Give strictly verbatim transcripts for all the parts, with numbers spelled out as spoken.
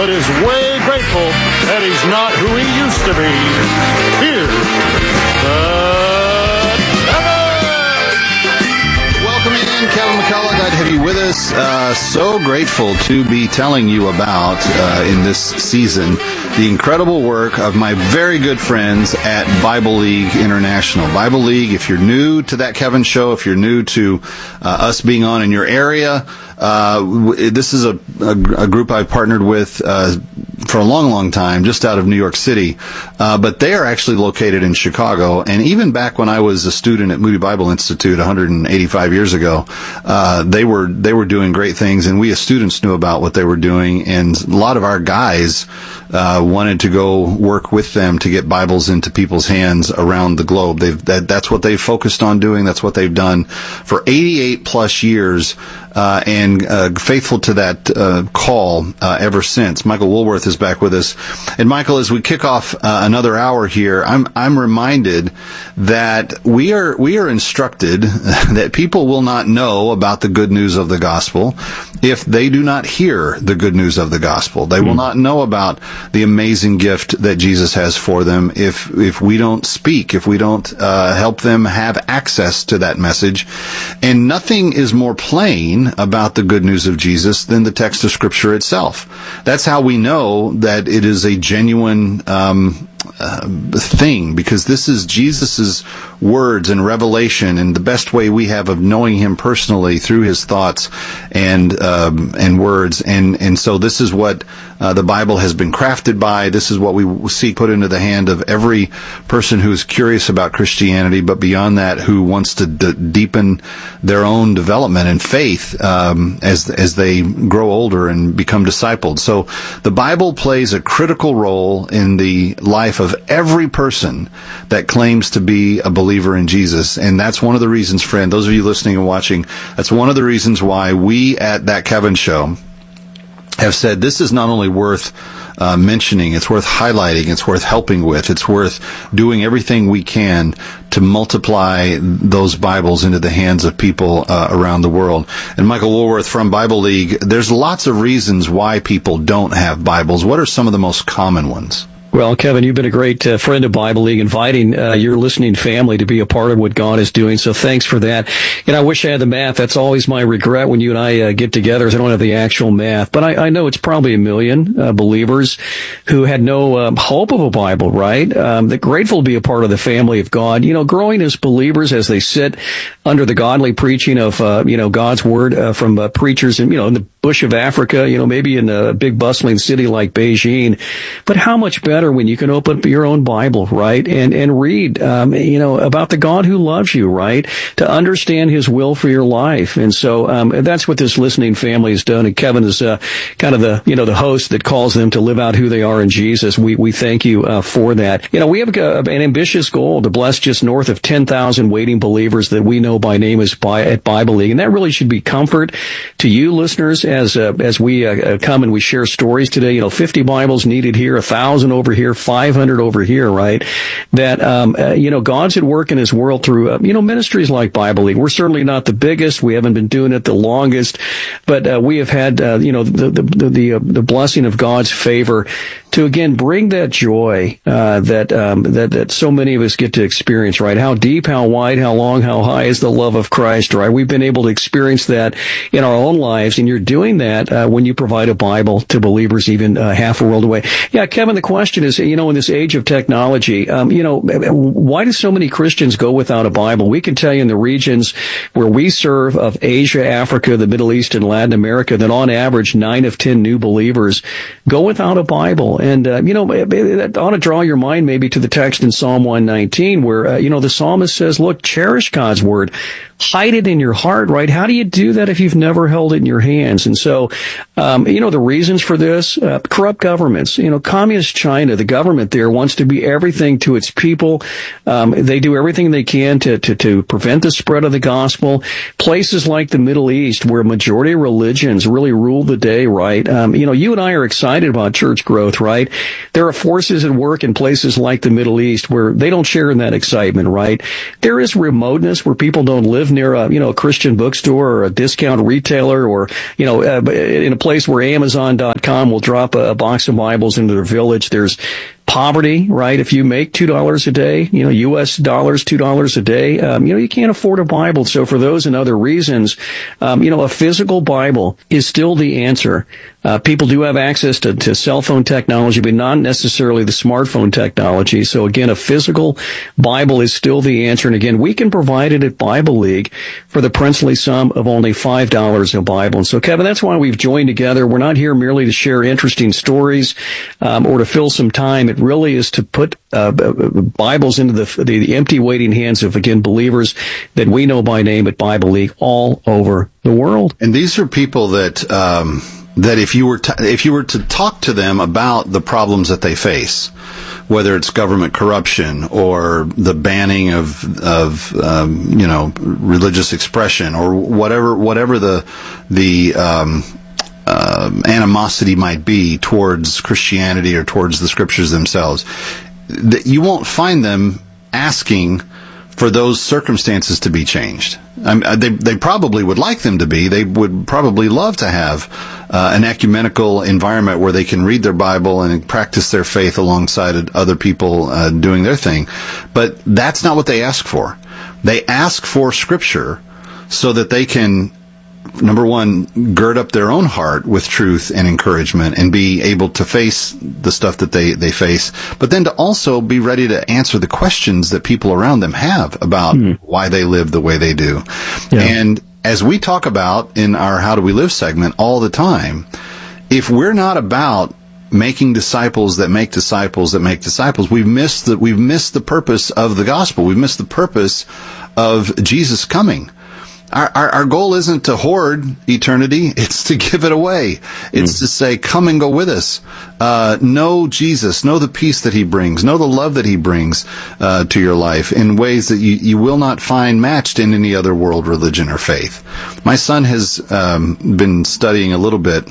but is way grateful that he's not who he used to be. Here's the Welcome in, Kevin McCullough. Glad to have you with us. Uh, so grateful to be telling you about, uh, in this season, the incredible work of my very good friends at Bible League International. Bible League, if you're new to that Kevin show, if you're new to uh, us being on in your area, uh, this is a, a, a group I've partnered with uh, for a long, long time, just out of New York City. Uh, but they are actually located in Chicago. And even back when I was a student at Moody Bible Institute one hundred eighty-five years ago, uh, they were they were doing great things, and we as students knew about what they were doing. And a lot of our guys uh, wanted to go work with them to get Bibles into people's hands around the globe. They've that, that's what they've focused on doing. That's what they've done for eighty-eight plus years. Uh, and uh, faithful to that uh, call uh, ever since. Michael Woolworth is back with us. And Michael, as we kick off uh, another hour here, I'm I'm reminded that we are we are instructed that people will not know about the good news of the gospel if they do not hear the good news of the gospel. They mm. will not know about the amazing gift that Jesus has for them if if we don't speak, if we don't uh, help them have access to that message. And nothing is more plain about the good news of Jesus than the text of Scripture itself. That's how we know that it is a genuine um, uh, thing, because this is Jesus's words and revelation, and the best way we have of knowing him personally through his thoughts and um, and words. And and so this is what uh, the Bible has been crafted by. This is what we see put into the hand of every person who is curious about Christianity, but beyond that, who wants to d- deepen their own development and faith um, as as they grow older and become discipled. So the Bible plays a critical role in the life of every person that claims to be a believer in Jesus. And that's one of the reasons, friend, those of you listening and watching, that's one of the reasons why we at That Kevin Show have said this is not only worth uh, mentioning, it's worth highlighting, it's worth helping with, it's worth doing everything we can to multiply those Bibles into the hands of people uh, around the world. And Michael Woolworth from Bible League, there's lots of reasons why people don't have Bibles. What are some of the most common ones? Well, Kevin, you've been a great uh, friend of Bible League, inviting uh, your listening family to be a part of what God is doing. So thanks for that. And I wish I had the math. That's always my regret when you and I uh, get together, is I don't have the actual math. But I, I know it's probably a million uh, believers who had no um, hope of a Bible, right? Um, they're grateful to be a part of the family of God. You know, growing as believers as they sit under the godly preaching of, uh, you know, God's word uh, from uh, preachers in, you know, in the bush of Africa, you know, maybe in a big bustling city like Beijing. But how much better when you can open up your own Bible, right, and and read, um, you know, about the God who loves you, right, to understand his will for your life. And so um, that's what this listening family has done. And Kevin is uh, kind of the, you know, the host that calls them to live out who they are in Jesus. We we thank you uh, for that. You know, we have a, an ambitious goal to bless just north of ten thousand waiting believers that we know by name as by, at Bible League. And that really should be comfort to you listeners as uh, as we uh, come and we share stories today. You know, fifty Bibles needed here, one thousand over here, five hundred over here, right? That, um, uh, you know, God's at work in his world through, uh, you know, ministries like Bible League. We're certainly not the biggest. We haven't been doing it the longest, but uh, we have had, uh, you know, the the the, the, uh, the blessing of God's favor to, again, bring that joy uh, that, um, that that so many of us get to experience, right? How deep, how wide, how long, how high is the love of Christ, right? We've been able to experience that in our own lives, and you're doing that uh, when you provide a Bible to believers even uh, half a world away. Yeah, Kevin, the question is, you know, in this age of technology, um, you know, why do so many Christians go without a Bible? We can tell you in the regions where we serve of Asia, Africa, the Middle East, and Latin America, that on average, nine of ten new believers go without a Bible. And, uh, you know, that ought to draw your mind maybe to the text in Psalm one nineteen where, uh, you know, the psalmist says, look, cherish God's word. Hide it in your heart, right? How do you do that if you've never held it in your hands? And so, um, you know, the reasons for this, uh, corrupt governments, you know, communist China, the government there wants to be everything to its people. Um, they do everything they can to, to, to prevent the spread of the gospel. Places like the Middle East, where majority religions really rule the day, right? Um, you know, you and I are excited about church growth, right? There are forces at work in places like the Middle East where they don't share in that excitement, right? There is remoteness where people don't live live near a, you know, a Christian bookstore or a discount retailer, or, you know, uh, in a place where Amazon dot com will drop a, a box of Bibles into their village, there's poverty, right? If you make two dollars a day, you know, U S dollars, two dollars a day, um, you know, you can't afford a Bible. So for those and other reasons, um, you know, a physical Bible is still the answer. Uh, people do have access to, to cell phone technology, but not necessarily the smartphone technology. So again, a physical Bible is still the answer. And again, we can provide it at Bible League for the princely sum of only five dollars a Bible. And so, Kevin, that's why we've joined together. We're not here merely to share interesting stories, um, or to fill some time. It really is to put uh, Bibles into the, the the empty waiting hands of, again, believers that we know by name at Bible League all over the world. And these are people that um, that if you were to, if you were to talk to them about the problems that they face, whether it's government corruption or the banning of of um, you know religious expression or whatever whatever the the um, Uh, animosity might be towards Christianity or towards the scriptures themselves, that you won't find them asking for those circumstances to be changed. I mean, they they probably would like them to be. They would probably love to have uh, an ecumenical environment where they can read their Bible and practice their faith alongside other people uh, doing their thing. But that's not what they ask for. They ask for Scripture so that they can, number one, gird up their own heart with truth and encouragement and be able to face the stuff that they, they face, but then to also be ready to answer the questions that people around them have about mm. why they live the way they do. Yeah. And as we talk about in our How Do We Live segment all the time, if we're not about making disciples that make disciples that make disciples, we've missed the, we've missed the purpose of the gospel. We've missed the purpose of Jesus coming. Our, our, our goal isn't to hoard eternity. It's to give it away. It's mm. to say, come and go with us. Uh, know Jesus. Know the peace that he brings. Know the love that he brings uh, to your life in ways that you, you will not find matched in any other world, religion, or faith. My son has um, been studying a little bit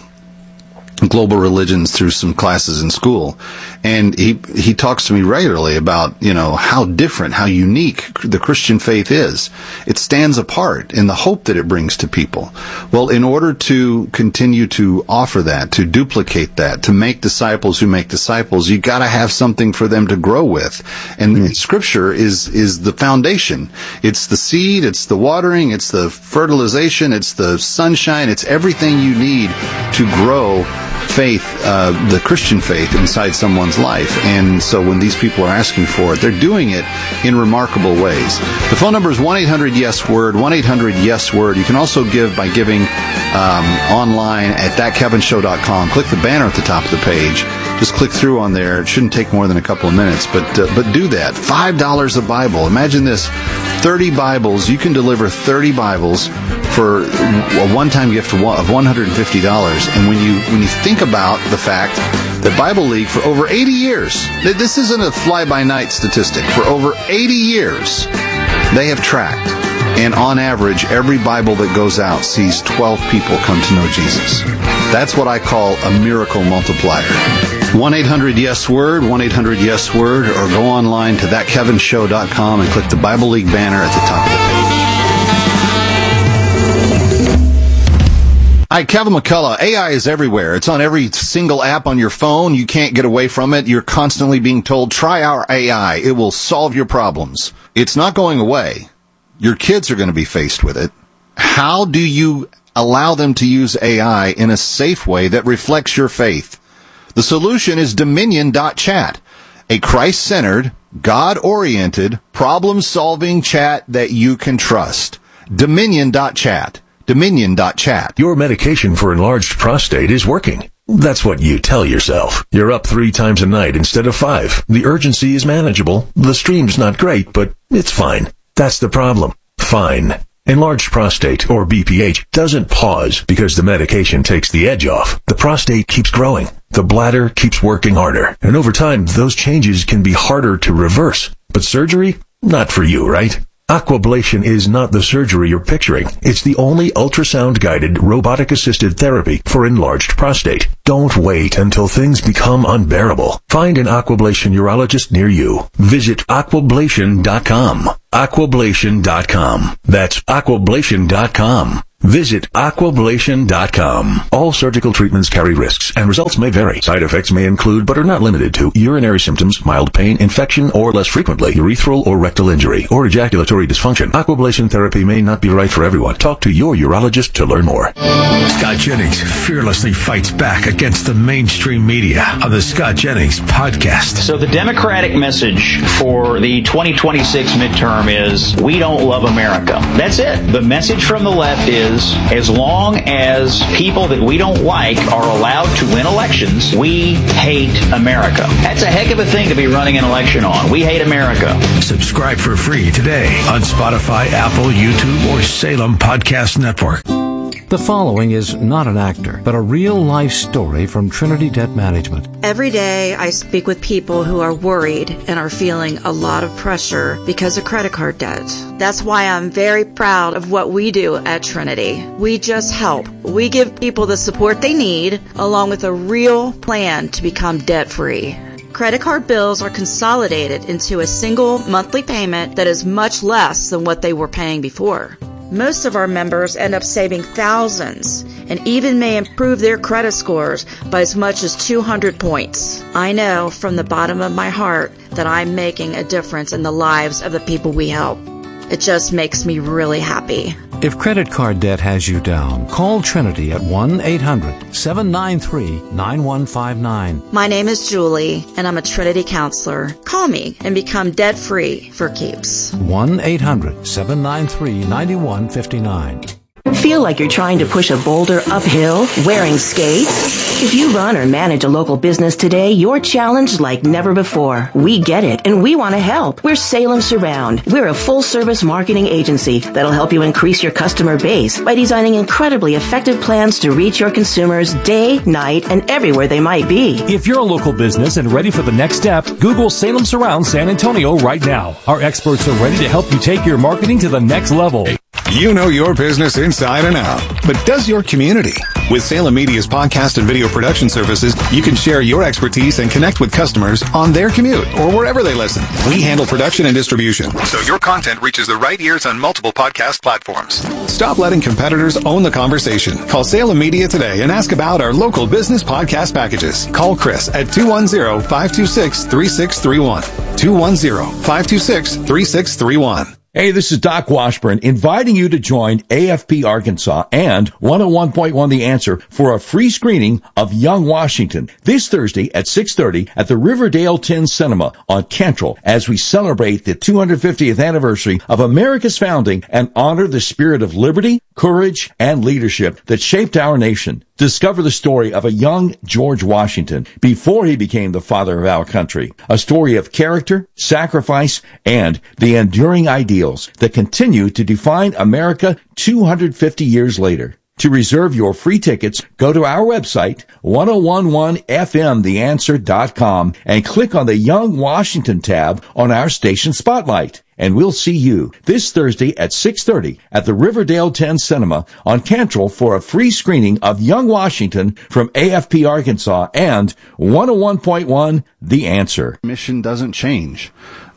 global religions through some classes in school, and he he talks to me regularly about, you know, how different, how unique the Christian faith is. It stands apart in the hope that it brings to people. Well, in order to continue to offer that, to duplicate that, to make disciples who make disciples, you got to have something for them to grow with. And mm. Scripture is is the foundation. It's the seed, it's the watering, it's the fertilization, it's the sunshine, it's everything you need to grow faith, uh, the Christian faith inside someone's life. And so when these people are asking for it, they're doing it in remarkable ways. The phone number is one eight hundred yes word, one eight hundred yes word. You can also give by giving um, online at that kevin show dot com. Click the banner at the top of the page. Just click through on there. It shouldn't take more than a couple of minutes, but uh, but do that. five dollars a Bible. Imagine this. thirty Bibles. You can deliver thirty Bibles for a one-time gift of one hundred fifty dollars. And when you when you think about the fact that Bible League for over eighty years, this isn't a fly-by-night statistic, for over eighty years, they have tracked. And on average, every Bible that goes out sees twelve people come to know Jesus. That's what I call a miracle multiplier. one eight hundred yes word, one eight hundred yes word, or go online to that kevin show dot com and click the Bible League banner at the top of the page. Hi, Kevin McCullough. A I is everywhere. It's on every single app on your phone. You can't get away from it. You're constantly being told, try our A I. It will solve your problems. It's not going away. Your kids are going to be faced with it. How do you allow them to use A I in a safe way that reflects your faith? The solution is Dominion dot chat, a Christ-centered, God-oriented, problem-solving chat that you can trust. Dominion dot chat. Dominion dot chat. Your medication for enlarged prostate is working. That's what you tell yourself. You're up three times a night instead of five. The urgency is manageable. The stream's not great, but it's fine. That's the problem. Fine. Enlarged prostate, or B P H, doesn't pause because the medication takes the edge off. The prostate keeps growing. The bladder keeps working harder. And over time, those changes can be harder to reverse. But surgery? Not for you, right? Aquablation is not the surgery you're picturing. It's the only ultrasound-guided, robotic-assisted therapy for enlarged prostate. Don't wait until things become unbearable. Find an Aquablation urologist near you. Visit aquablation dot com. aquablation dot com. That's aquablation dot com. Visit aquablation dot com. All surgical treatments carry risks, and results may vary. Side effects may include, but are not limited to, urinary symptoms, mild pain, infection, or less frequently, urethral or rectal injury, or ejaculatory dysfunction. Aquablation therapy may not be right for everyone. Talk to your urologist to learn more. Scott Jennings fearlessly fights back against the mainstream media on the Scott Jennings Podcast. So the Democratic message for the twenty twenty-six midterm is, we don't love America. That's it. The message from the left is, as long as people that we don't like are allowed to win elections, we hate America. That's a heck of a thing to be running an election on. We hate America. Subscribe for free today on Spotify, Apple, YouTube, or Salem Podcast Network. The following is not an actor, but a real-life story from Trinity Debt Management. Every day I speak with people who are worried and are feeling a lot of pressure because of credit card debt. That's why I'm very proud of what we do at Trinity. We just help. We give people the support they need, along with a real plan to become debt-free. Credit card bills are consolidated into a single monthly payment that is much less than what they were paying before. Most of our members end up saving thousands and even may improve their credit scores by as much as two hundred points. I know from the bottom of my heart that I'm making a difference in the lives of the people we help. It just makes me really happy. If credit card debt has you down, call Trinity at one eight hundred seven nine three nine one five nine. My name is Julie, and I'm a Trinity counselor. Call me and become debt-free for keeps. one eight hundred seven nine three nine one five nine. Feel like you're trying to push a boulder uphill wearing skates? If you run or manage a local business today, you're challenged like never before. We get it, and we want to help. We're Salem Surround. We're a full-service marketing agency that'll help you increase your customer base by designing incredibly effective plans to reach your consumers day, night, and everywhere they might be. If you're a local business and ready for the next step, Google Salem Surround San Antonio right now. Our experts are ready to help you take your marketing to the next level. You know your business inside and out, but does your community? With Salem Media's podcast and video production services, you can share your expertise and connect with customers on their commute or wherever they listen. We handle production and distribution, so your content reaches the right ears on multiple podcast platforms. Stop letting competitors own the conversation. Call Salem Media today and ask about our local business podcast packages. Call Chris at two one zero, five two six, three six three one. two one zero, five two six, three six three one. Hey, this is Doc Washburn inviting you to join A F P Arkansas and one oh one point one The Answer for a free screening of Young Washington this Thursday at six thirty at the Riverdale ten Cinema on Cantrell as we celebrate the two hundred fiftieth anniversary of America's founding and honor the spirit of liberty, courage, and leadership that shaped our nation. Discover the story of a young George Washington before he became the father of our country. A story of character, sacrifice, and the enduring ideals that continue to define America two hundred fifty years later. To reserve your free tickets, go to our website, ten eleven F M the answer dot com, and click on the Young Washington tab on our station spotlight. And we'll see you this Thursday at six thirty at the Riverdale ten Cinema on Cantrell for a free screening of Young Washington from A F P Arkansas and one oh one point one The Answer. Mission doesn't change.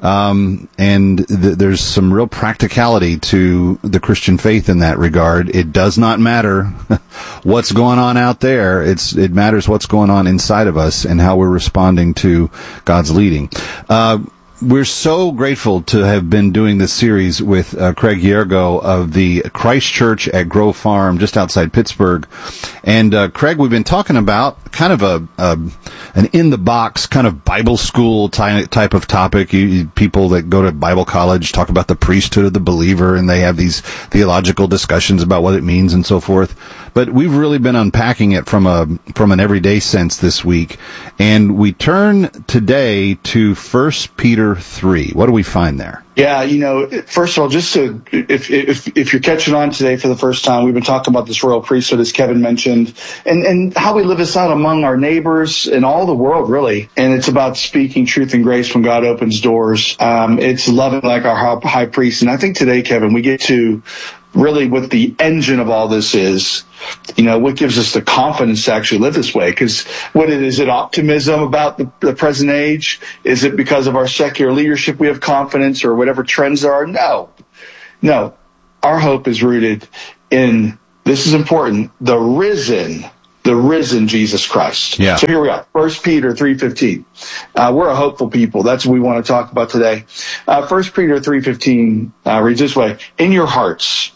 Um, and th- there's some real practicality to the Christian faith in that regard. It does not matter what's going on out there. It's, it matters what's going on inside of us and how we're responding to God's leading. Uh, We're so grateful to have been doing this series with uh, Craig Yergo of the Christ Church at Grove Farm, just outside Pittsburgh. And uh, Craig, we've been talking about kind of a, a an in-the-box kind of Bible school ty- type of topic. You, you, people that go to Bible college talk about the priesthood of the believer, and they have these theological discussions about what it means and so forth. but we've really been unpacking it from a from an everyday sense this week, and we turn today to First Peter three. What do we find there? Yeah, you know, first of all, just to, if, if, if you're catching on today for the first time, we've been talking about this royal priesthood, as Kevin mentioned, and, and how we live this out among our neighbors and all the world, really. And it's about speaking truth and grace when God opens doors. Um, it's loving like our high priest. And I think today, Kevin, we get to really what the engine of all this is, you know, what gives us the confidence to actually live this way. Because what it is, it optimism about the, the present age? Is it because of our secular leadership we have confidence, or whatever trends there are? No. No. Our hope is rooted in, this is important, the risen, the risen Jesus Christ. Yeah. So here we are, First Peter three fifteen. Uh, we're a hopeful people. That's what we want to talk about today. Uh, First Peter three fifteen uh, reads this way: in your hearts,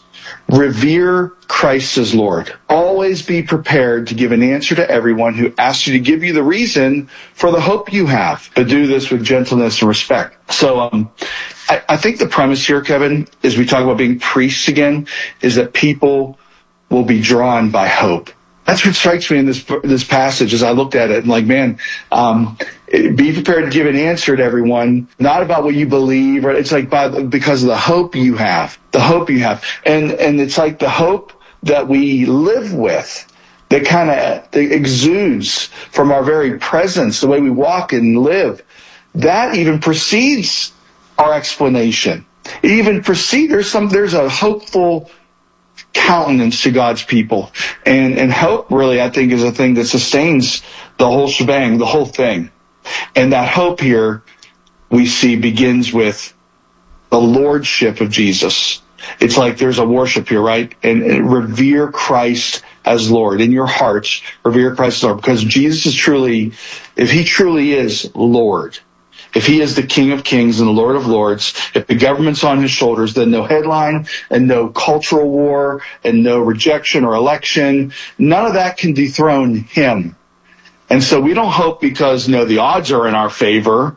revere Christ as Lord. Always be prepared to give an answer to everyone who asks you to give you the reason for the hope you have, but do this with gentleness and respect. So um, I, I think the premise here, Kevin, as we talk about being priests again, is that people will be drawn by hope. That's what strikes me in this this passage as I looked at it. And like, man, um, be prepared to give an answer to everyone, not about what you believe. Or it's like by, because of the hope you have, the hope you have. And, and it's like the hope that we live with that kind of exudes from our very presence, the way we walk and live. That even precedes our explanation. It even precedes, there's some, there's a hopeful countenance to God's people. And, and hope really, I think, is a thing that sustains the whole shebang, the whole thing. And that hope here we see begins with the lordship of Jesus. It's like there's a worship here, right? And, and revere Christ as Lord. In your hearts, revere Christ as Lord. Because Jesus is truly, if he truly is Lord, if he is the King of Kings and the Lord of Lords, if the government's on his shoulders, then no headline and no cultural war and no rejection or election, none of that can dethrone him. And so we don't hope because, you know, the odds are in our favor.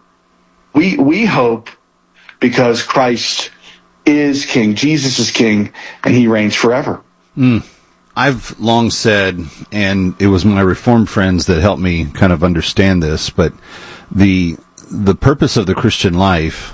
We we hope because Christ is King, Jesus is King, and he reigns forever. Mm. I've long said, and it was my Reformed friends that helped me kind of understand this, but the the purpose of the Christian life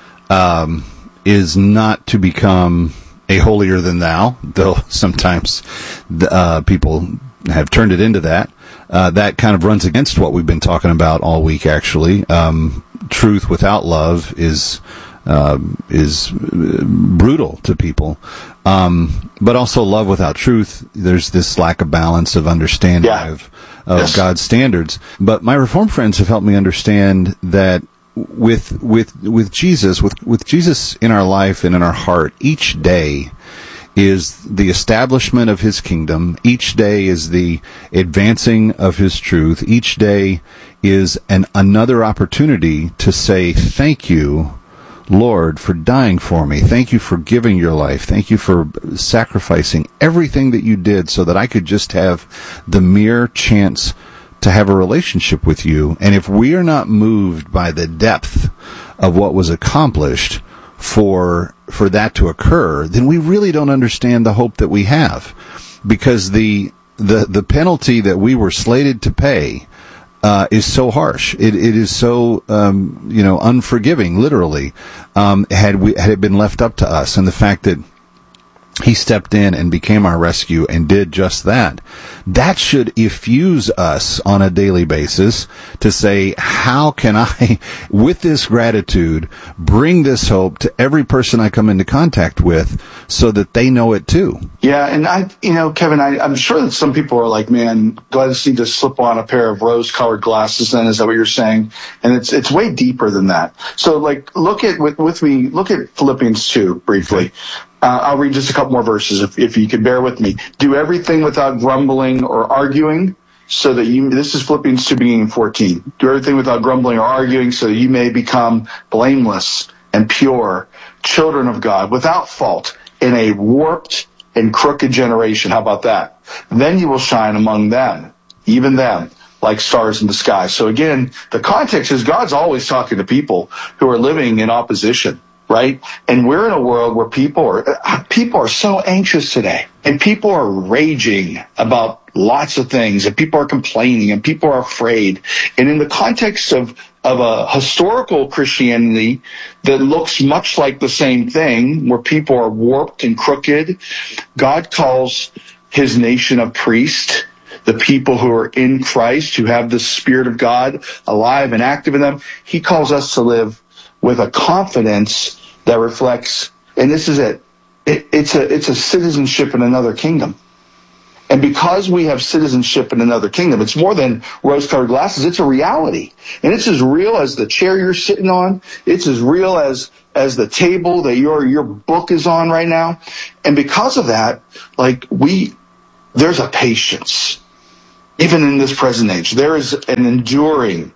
um, is not to become a holier than thou, though sometimes uh, people have turned it into that. Uh, that kind of runs against what we've been talking about all week, actually. Um, truth without love is uh, is brutal to people. Um, but also love without truth, there's this lack of balance of understanding yeah. of, of yes. God's standards. But my Reformed friends have helped me understand that with with with Jesus, with with Jesus in our life and in our heart, each day is the establishment of his kingdom. Each day is the advancing of his truth. Each day is an another opportunity to say, thank you, Lord, for dying for me. Thank you for giving your life. Thank you for sacrificing everything that you did so that I could just have the mere chance to have a relationship with you. And if we are not moved by the depth of what was accomplished for for that to occur, then we really don't understand the hope that we have. Because the the, the penalty that we were slated to pay Uh, is so harsh. It it is so um, you know unforgiving. Literally, um, had we had it been left up to us, and the fact that he stepped in and became our rescue and did just that, that should effuse us on a daily basis to say, how can I, with this gratitude, bring this hope to every person I come into contact with so that they know it too? Yeah, and I, you know, Kevin, I, I'm sure that some people are like, man, do I just need to slip on a pair of rose-colored glasses then? Is that what you're saying? And it's it's way deeper than that. So, like, look at, with, with me, look at Philippians two briefly. Uh, I'll read just a couple more verses if, if you could bear with me. Do everything without grumbling or arguing so that you, this is Philippians two beginning fourteen. Do everything without grumbling or arguing so that you may become blameless and pure, children of God, without fault, in a warped and crooked generation. How about that? Then you will shine among them, even them, like stars in the sky. So again, the context is God's always talking to people who are living in opposition. right? And we're in a world where people are people are so anxious today, and people are raging about lots of things, and people are complaining, and people are afraid. And in the context of of a historical Christianity that looks much like the same thing, where people are warped and crooked, God calls his nation a priest. The people who are in Christ, who have the Spirit of God alive and active in them, he calls us to live with a confidence that reflects, and this is it, it it's a it's a citizenship in another kingdom. And because we have citizenship in another kingdom, it's more than rose-colored glasses. It's a reality. And it's as real as the chair you're sitting on. It's as real as as the table that your your book is on right now. And because of that, like we, there's a patience. Even in this present age, there is an enduring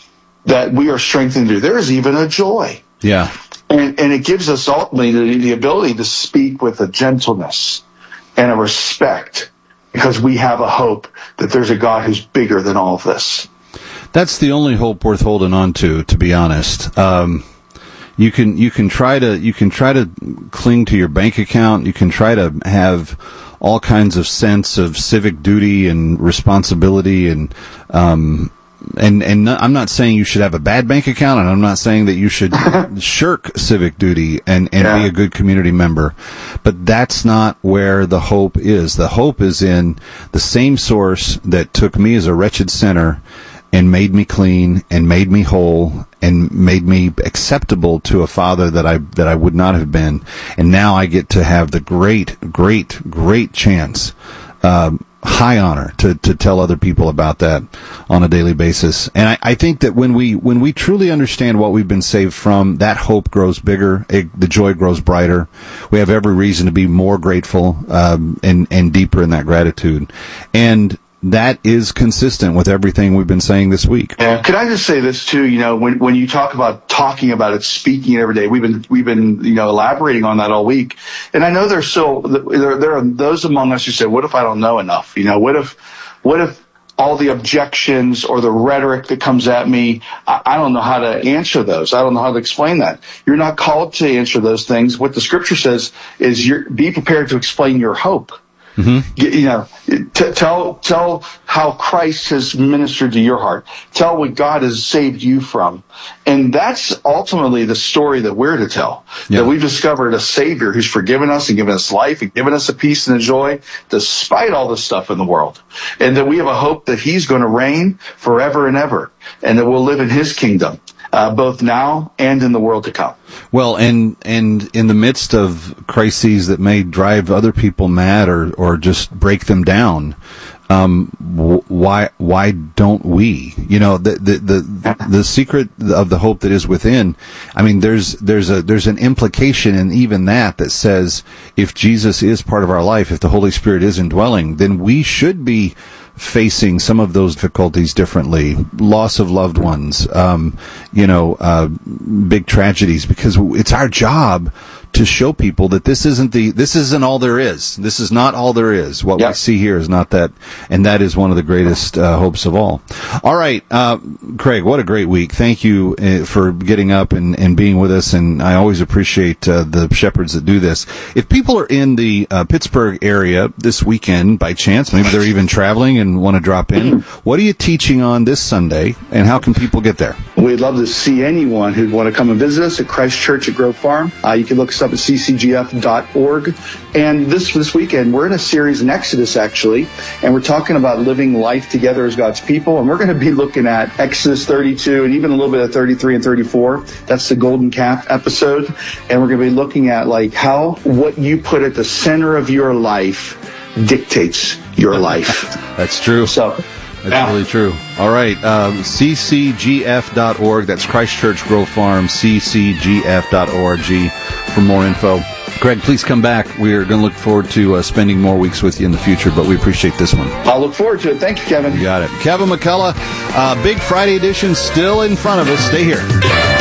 that we are strengthened to. There is even a joy. Yeah. And, and it gives us ultimately the, the ability to speak with a gentleness and a respect, because we have a hope that there's a God who's bigger than all of this. That's the only hope worth holding on to, to be honest. Um, you can, you can try to, you can try to cling to your bank account. You can try to have all kinds of sense of civic duty and responsibility, and um, and and not, I'm not saying you should have a bad bank account, and I'm not saying that you should shirk civic duty and and yeah. be a good community member, but that's not where the hope is. The hope is in the same source that took me as a wretched sinner and made me clean and made me whole and made me acceptable to a father that I that I would not have been. And now I get to have the great, great, great chance, um, high honor to, to tell other people about that on a daily basis. And I, I think that when we when we truly understand what we've been saved from, that hope grows bigger, it, the joy grows brighter. We have every reason to be more grateful um, and, and deeper in that gratitude. And that is consistent with everything we've been saying this week. Yeah. Could I just say this too? You know, when when you talk about talking about it, speaking it every day, we've been we've been you know elaborating on that all week. And I know there's still there there are those among us who say, "What if I don't know enough? You know, what if what if all the objections or the rhetoric that comes at me, I, I don't know how to answer those. I don't know how to explain that." You're not called to answer those things. What the Scripture says is, you're, be prepared to explain your hope. Mm-hmm. You know, t- tell tell how Christ has ministered to your heart. Tell what God has saved you from, and that's ultimately the story that we're to tell. Yeah. That we've discovered a Savior who's forgiven us and given us life and given us a peace and a joy despite all the stuff in the world, and that we have a hope that He's going to reign forever and ever, and that we'll live in His kingdom, uh, both now and in the world to come. Well, and and in the midst of crises that may drive other people mad or, or just break them down, um, why why don't we? You know, the the the the secret of the hope that is within. I mean, there's there's a there's an implication in even that that says, if Jesus is part of our life, if the Holy Spirit is indwelling, then we should be facing some of those difficulties differently, loss of loved ones, um, you know, uh, big tragedies, because it's our job to show people that this isn't the, this isn't all there is. This is not all there is. What yep. we see here is not that, and that is one of the greatest uh, hopes of all. All right, uh, Craig, what a great week. Thank you uh, for getting up and, and being with us, and I always appreciate uh, the shepherds that do this. If people are in the uh, Pittsburgh area this weekend by chance, maybe they're even traveling and want to drop in, what are you teaching on this Sunday, and how can people get there? We'd love to see anyone who'd want to come and visit us at Christ Church at Grove Farm. Uh, you can look us up at c c g f dot org. And this this weekend, we're in a series in Exodus, actually, and we're talking about living life together as God's people. And we're going to be looking at Exodus thirty-two and even a little bit of thirty-three and thirty-four. That's the Golden Calf episode. And we're going to be looking at like how what you put at the center of your life dictates your life. That's true. So. That's yeah. really true. All right, um, c c g f dot org. That's Christ Church Grove Farm, c c g f dot org for more info. Greg, please come back. We're going to look forward to uh, spending more weeks with you in the future, but we appreciate this one. I'll look forward to it. Thank you, Kevin. You got it. Kevin McCullough, uh, Big Friday edition still in front of us. Stay here.